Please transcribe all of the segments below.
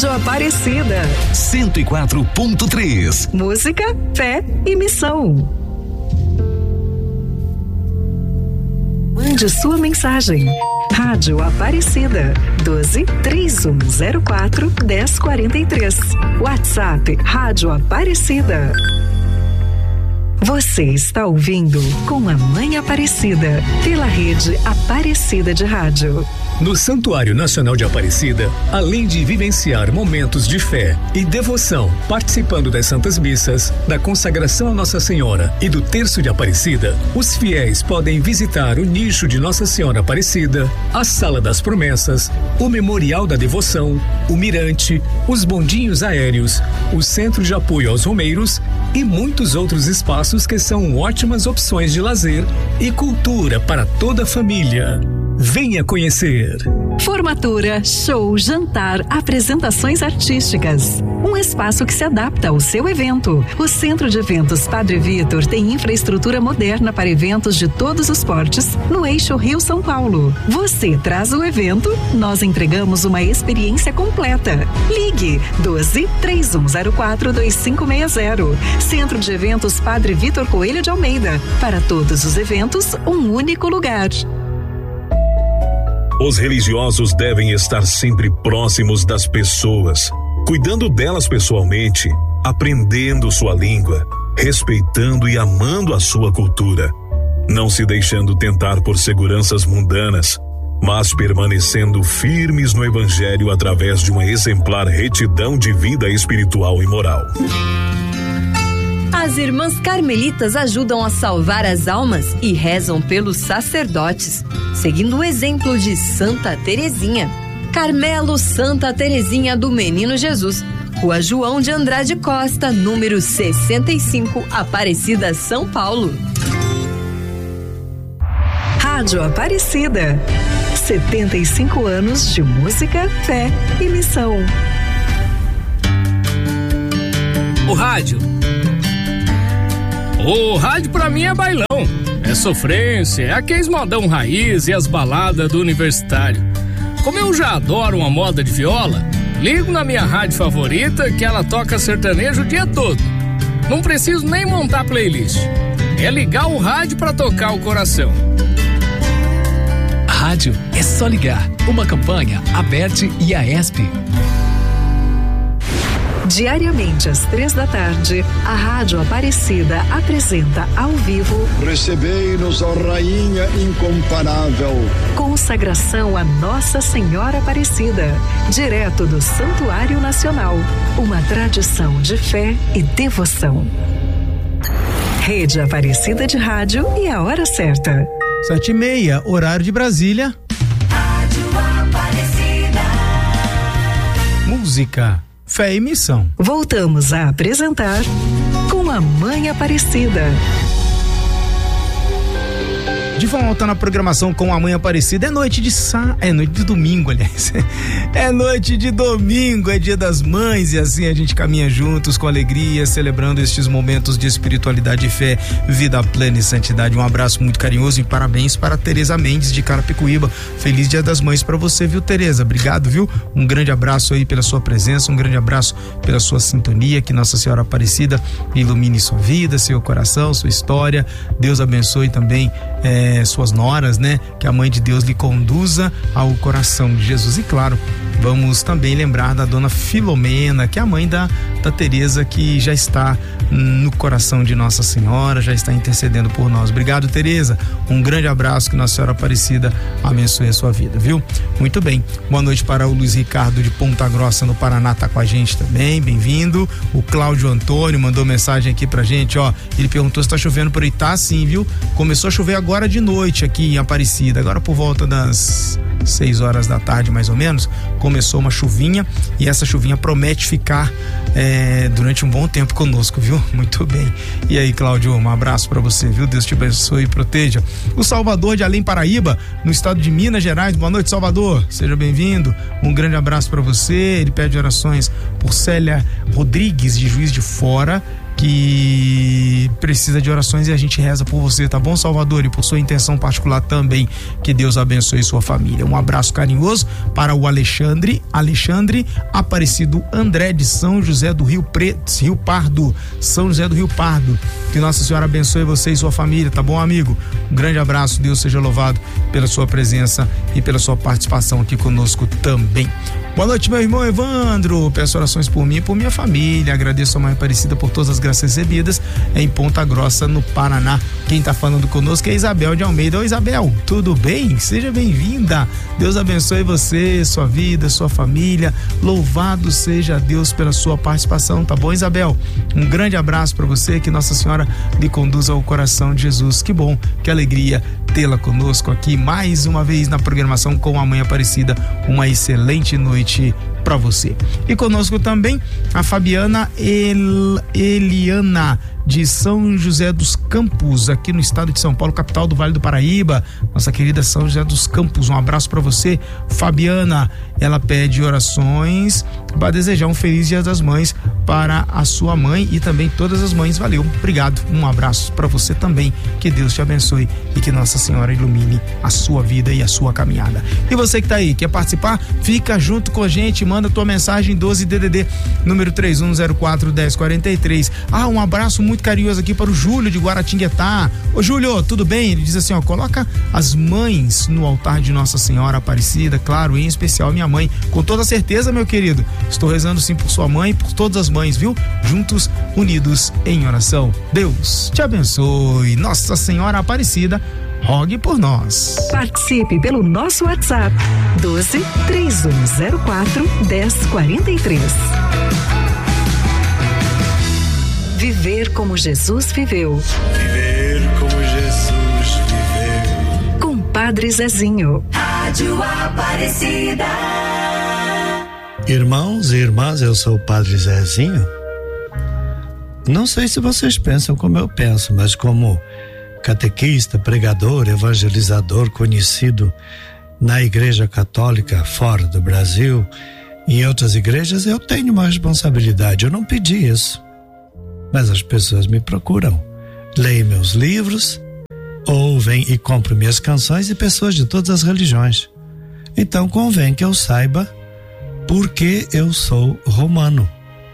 Rádio Aparecida 104.3. Música, fé e missão. Mande sua mensagem. Rádio Aparecida 12-3104-1043. WhatsApp Rádio Aparecida. Você está ouvindo Com a Mãe Aparecida, pela rede Aparecida de Rádio. No Santuário Nacional de Aparecida, além de vivenciar momentos de fé e devoção, participando das Santas Missas, da consagração a Nossa Senhora e do Terço de Aparecida, os fiéis podem visitar o nicho de Nossa Senhora Aparecida, a Sala das Promessas, o Memorial da Devoção, o Mirante, os bondinhos aéreos, o Centro de Apoio aos Romeiros e muitos outros espaços que são ótimas opções de lazer e cultura para toda a família. Venha conhecer. Formatura, show, jantar, apresentações artísticas. Um espaço que se adapta ao seu evento. O Centro de Eventos Padre Vitor tem infraestrutura moderna para eventos de todos os portes no eixo Rio-São Paulo. Você traz o evento, nós entregamos uma experiência completa. Ligue 12-3104-2560. Centro de Eventos Padre Vitor Coelho de Almeida. Para todos os eventos, um único lugar. Os religiosos devem estar sempre próximos das pessoas, cuidando delas pessoalmente, aprendendo sua língua, respeitando e amando a sua cultura, não se deixando tentar por seguranças mundanas, mas permanecendo firmes no Evangelho através de uma exemplar retidão de vida espiritual e moral. As irmãs carmelitas ajudam a salvar as almas e rezam pelos sacerdotes, seguindo o exemplo de Santa Terezinha. Carmelo Santa Terezinha do Menino Jesus, Rua João de Andrade Costa, número 65, Aparecida, São Paulo. Rádio Aparecida, 75 anos de música, fé e missão. O rádio pra mim é bailão, é sofrência, é aqueles modão raiz e as baladas do universitário. Como eu já adoro uma moda de viola, ligo na minha rádio favorita que ela toca sertanejo o dia todo. Não preciso nem montar playlist, é ligar o rádio pra tocar o coração. Rádio é só ligar. Uma campanha Aberte e Aesp. Diariamente às 3h, a Rádio Aparecida apresenta ao vivo Recebei-nos, ó Rainha incomparável. Consagração a Nossa Senhora Aparecida, direto do Santuário Nacional. Uma tradição de fé e devoção. Rede Aparecida de Rádio e a hora certa. 7h30, horário de Brasília. Rádio Aparecida. Música, fé e missão. Voltamos a apresentar Com a Mãe Aparecida. De volta na programação Com a Mãe Aparecida. É noite de domingo, aliás. É noite de domingo, é dia das mães, e assim a gente caminha juntos com alegria, celebrando estes momentos de espiritualidade e fé, vida plena e santidade. Um abraço muito carinhoso e parabéns para Tereza Mendes de Carapicuíba. Feliz Dia das Mães para você, viu, Tereza? Obrigado, viu? Um grande abraço aí pela sua presença, um grande abraço pela sua sintonia. Que Nossa Senhora Aparecida ilumine sua vida, seu coração, sua história. Deus abençoe também suas noras, né? Que a Mãe de Deus lhe conduza ao coração de Jesus. E claro, vamos também lembrar da dona Filomena, que é a mãe da Tereza, que já está no coração de Nossa Senhora, já está intercedendo por nós. Obrigado, Tereza. Um grande abraço, que Nossa Senhora Aparecida abençoe a sua vida, viu? Muito bem. Boa noite para o Luiz Ricardo de Ponta Grossa, no Paraná, tá com a gente também. Bem-vindo. O Cláudio Antônio mandou mensagem aqui pra gente, ó. Ele perguntou se tá chovendo por aí. Tá sim, viu? Começou a chover agora de noite aqui em Aparecida, agora por volta das 6h da tarde, mais ou menos, começou uma chuvinha, e essa chuvinha promete ficar durante um bom tempo conosco, viu? Muito bem. E aí, Cláudio, um abraço pra você, viu? Deus te abençoe e proteja. O Salvador de Além Paraíba, no estado de Minas Gerais. Boa noite, Salvador, seja bem-vindo. Um grande abraço pra você. Ele pede orações por Célia Rodrigues, de Juiz de Fora, que precisa de orações e a gente reza por você, tá bom, Salvador? E por sua intenção particular também, que Deus abençoe sua família. Um abraço carinhoso para o Alexandre Aparecido André de São José do Rio Pardo, São José do Rio Pardo. Que Nossa Senhora abençoe você e sua família, tá bom, amigo? Um grande abraço, Deus seja louvado pela sua presença e pela sua participação aqui conosco também. Boa noite, meu irmão Evandro. Peço orações por mim e por minha família. Agradeço a Mãe Aparecida por todas as graças recebidas em Ponta Grossa, no Paraná. Quem tá falando conosco é Isabel de Almeida. Oi, Isabel, tudo bem? Seja bem-vinda. Deus abençoe você, sua vida, sua família. Louvado seja Deus pela sua participação, tá bom, Isabel? Um grande abraço para você, que Nossa Senhora lhe conduza ao coração de Jesus. Que bom, que alegria tê-la conosco aqui mais uma vez na programação com a Mãe Aparecida. Uma excelente noite para você. E conosco também a Fabiana Eliana de São José dos Campos, aqui no estado de São Paulo, capital do Vale do Paraíba. Nossa querida São José dos Campos, um abraço para você, Fabiana. Ela pede orações para desejar um feliz Dia das Mães para a sua mãe e também todas as mães. Valeu, obrigado, um abraço para você também, que Deus te abençoe e que Nossa Senhora ilumine a sua vida e a sua caminhada. E você que tá aí, quer participar? Fica junto com a gente, manda tua mensagem 12 DDD, número 31041043. Um abraço muito carinhoso aqui para o Júlio de Guaratinguetá. Ô Júlio, tudo bem? Ele diz assim, coloca as mães no altar de Nossa Senhora Aparecida, claro, em especial minha mãe. Com toda certeza, meu querido, estou rezando sim por sua mãe e por todas as mães, viu? Juntos, unidos em oração. Deus te abençoe. Nossa Senhora Aparecida, rogue por nós. Participe pelo nosso WhatsApp 12 3104 1043. Viver como Jesus viveu. Viver como Jesus viveu. Com Padre Zezinho. Rádio Aparecida. Irmãos e irmãs, eu sou o Padre Zezinho. Não sei se vocês pensam como eu penso, mas como catequista, pregador, evangelizador conhecido na Igreja Católica fora do Brasil e em outras igrejas, eu tenho uma responsabilidade. Eu não pedi isso, mas as pessoas me procuram, leem meus livros, ouvem e compram minhas canções, e pessoas de todas as religiões. Então convém que eu saiba por que eu sou romano,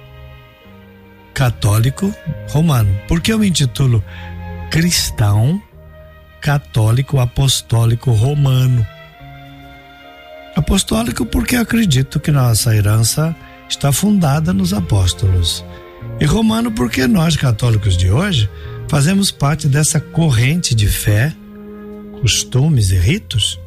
católico romano. Porque eu me intitulo cristão, católico, apostólico, romano. Apostólico porque acredito que nossa herança está fundada nos apóstolos. E romano porque nós, católicos de hoje, fazemos parte dessa corrente de fé, costumes e ritos.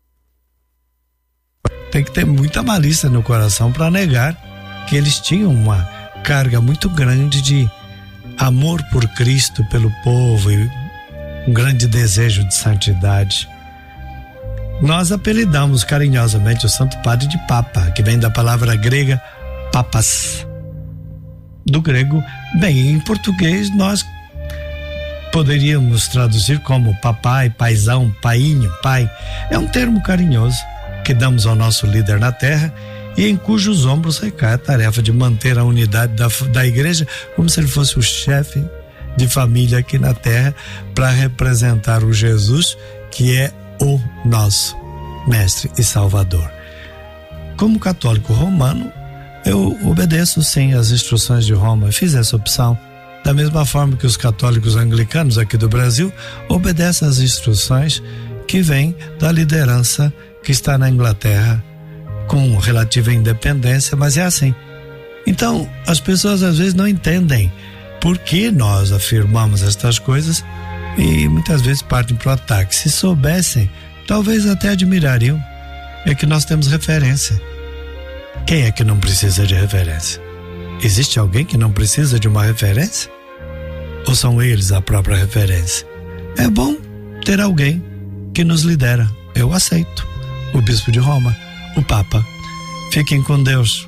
Tem que ter muita malícia no coração para negar que eles tinham uma carga muito grande de amor por Cristo, pelo povo, e um grande desejo de santidade. Nós apelidamos carinhosamente o Santo Padre de Papa, que vem da palavra grega papas. Do grego, bem, em português nós poderíamos traduzir como papai, paizão, painho, pai. É um termo carinhoso que damos ao nosso líder na terra e em cujos ombros recai a tarefa de manter a unidade da igreja, como se ele fosse o chefe de família aqui na terra, para representar o Jesus que é o nosso mestre e salvador. Como católico romano, eu obedeço sim às instruções de Roma, fiz essa opção. Da mesma forma que os católicos anglicanos aqui do Brasil obedecem às instruções que vêm da liderança que está na Inglaterra com relativa independência, mas é assim. Então, as pessoas às vezes não entendem por que nós afirmamos estas coisas e muitas vezes partem para o ataque. Se soubessem, talvez até admirariam. É que nós temos referência. Quem é que não precisa de referência? Existe alguém que não precisa de uma referência? Ou são eles a própria referência? É bom ter alguém que nos lidera. Eu aceito. O Bispo de Roma, o Papa. Fiquem com Deus.